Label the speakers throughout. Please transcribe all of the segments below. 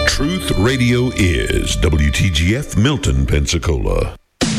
Speaker 1: Truth Radio is WTGF Milton, Pensacola.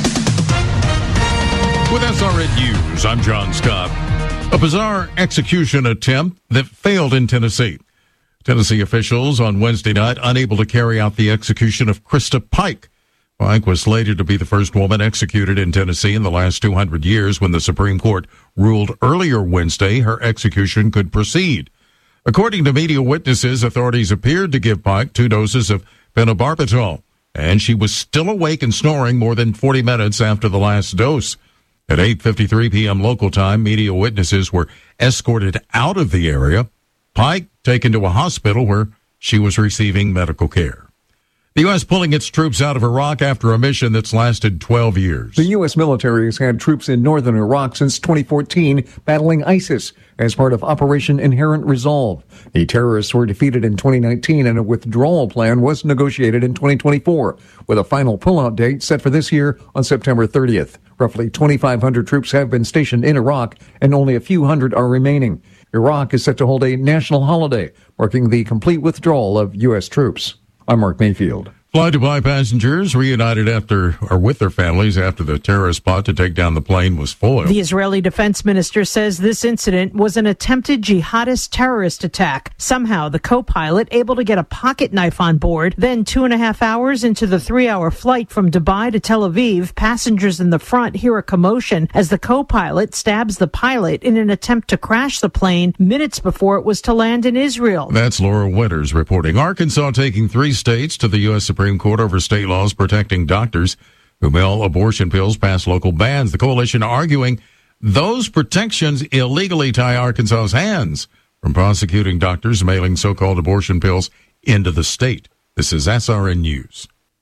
Speaker 2: With SRN News, I'm John Scott. A bizarre execution attempt that failed in Tennessee. Tennessee officials on Wednesday night unable to carry out the execution of Krista Pike. Pike was slated to be the first woman executed in Tennessee in the last 200 years when the Supreme Court ruled earlier Wednesday her execution could proceed. According to media witnesses, authorities appeared to give Pike 2 doses of phenobarbital, and she was still awake and snoring more than 40 minutes after the last dose. At 8:53 p.m. local time, media witnesses were escorted out of the area. Pike taken to a hospital where she was receiving medical care. The U.S. pulling its troops out of Iraq after a mission that's lasted 12 years.
Speaker 3: The U.S. military has had troops in northern Iraq since 2014 battling ISIS as part of Operation Inherent Resolve. The terrorists were defeated in 2019 and a withdrawal plan was negotiated in 2024, with a final pullout date set for this year on September 30th. Roughly 2,500 troops have been stationed in Iraq and only a few hundred are remaining. Iraq is set to hold a national holiday, marking the complete withdrawal of U.S. troops. I'm Mark Mayfield.
Speaker 2: Flight Dubai passengers reunited with their families after the terrorist plot to take down the plane was foiled.
Speaker 4: The Israeli defense minister says this incident was an attempted jihadist terrorist attack. Somehow, the co-pilot able to get a pocket knife on board. Then 2.5 hours into the 3-hour flight from Dubai to Tel Aviv, passengers in the front hear a commotion as the co-pilot stabs the pilot in an attempt to crash the plane minutes before it was to land in Israel.
Speaker 2: That's Laura Winters reporting. Arkansas taking 3 states to the U.S. Supreme Court over state laws protecting doctors who mail abortion pills past local bans. The coalition arguing those protections illegally tie Arkansas's hands from prosecuting doctors mailing so-called abortion pills into the state. This is SRN News.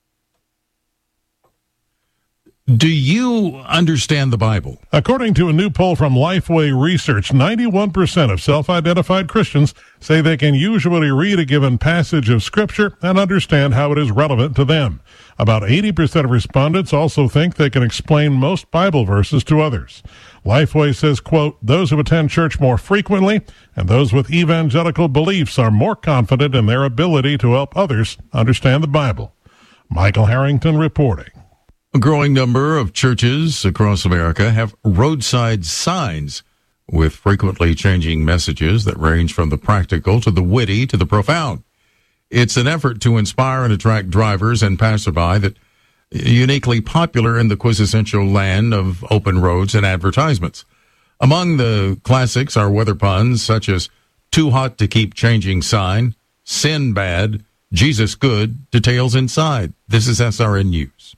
Speaker 2: Do you understand the Bible?
Speaker 5: According to a new poll from Lifeway Research, 91% of self-identified Christians say they can usually read a given passage of Scripture and understand how it is relevant to them. About 80% of respondents also think they can explain most Bible verses to others. Lifeway says, quote, those who attend church more frequently and those with evangelical beliefs are more confident in their ability to help others understand the Bible. Michael Harrington reporting.
Speaker 2: A growing number of churches across America have roadside signs with frequently changing messages that range from the practical to the witty to the profound. It's an effort to inspire and attract drivers and passerby that uniquely popular in the quintessential land of open roads and advertisements. Among the classics are weather puns such as "Too hot to keep changing sign," "Sin bad," "Jesus good," "Details inside." This is SRN News.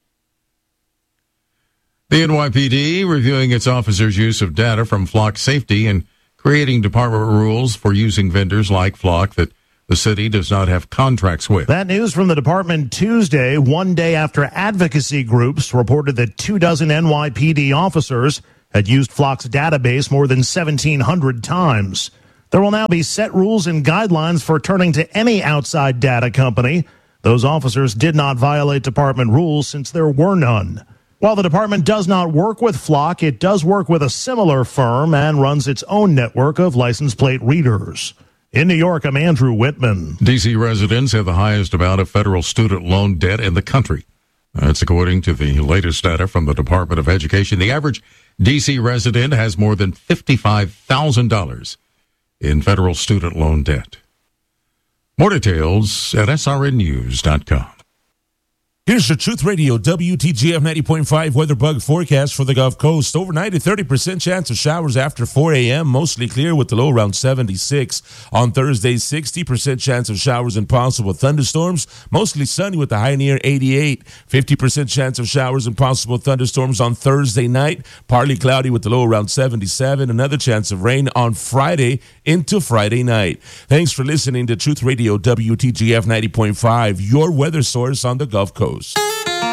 Speaker 2: The NYPD reviewing its officers' use of data from Flock Safety and creating department rules for using vendors like Flock that the city does not have contracts with.
Speaker 6: That news from the department Tuesday, one day after advocacy groups reported that 24 NYPD officers had used Flock's database more than 1,700 times. There will now be set rules and guidelines for turning to any outside data company. Those officers did not violate department rules since there were none. While the department does not work with Flock, it does work with a similar firm and runs its own network of license plate readers. In New York, I'm Andrew Whitman.
Speaker 2: D.C. residents have the highest amount of federal student loan debt in the country. That's according to the latest data from the Department of Education. The average D.C. resident has more than $55,000 in federal student loan debt. More details at srnnews.com.
Speaker 7: Here's your Truth Radio WTGF 90.5 weather bug forecast for the Gulf Coast. Overnight, a 30% chance of showers after 4 a.m., mostly clear with the low around 76. On Thursday, 60% chance of showers and possible thunderstorms, mostly sunny with the high near 88. 50% chance of showers and possible thunderstorms on Thursday night, partly cloudy with the low around 77. Another chance of rain on Friday into Friday night. Thanks for listening to Truth Radio WTGF 90.5, your weather source on the Gulf Coast.